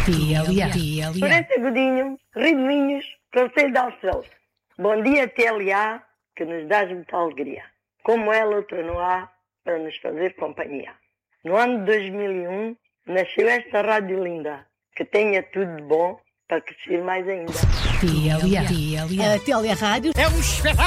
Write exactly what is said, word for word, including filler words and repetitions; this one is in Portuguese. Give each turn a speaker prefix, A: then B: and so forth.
A: T L A.
B: Floresta Godinho, Ribelinhos, Conselho de Alcelso. Bom dia, T L A, que nos dás muita alegria. Como ela, outra não há, para nos fazer companhia. No ano de dois mil e um, nasceu esta rádio linda, que tenha tudo de bom para crescer mais ainda.
A: T L A.
C: A T L A Rádio
D: É um espetáculo!